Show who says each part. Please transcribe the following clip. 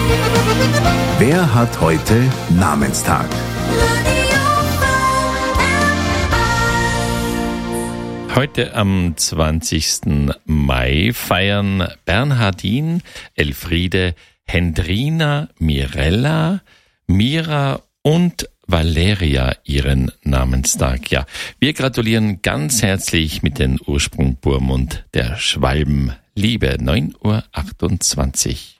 Speaker 1: Wer hat heute Namenstag?
Speaker 2: Heute am 20. Mai feiern Bernhardin, Elfriede, Hendrina, Mirella, Mira und Valeria ihren Namenstag. Ja, wir gratulieren ganz herzlich mit den Ursprungburm und der Schwalbenliebe. 9:28 Uhr.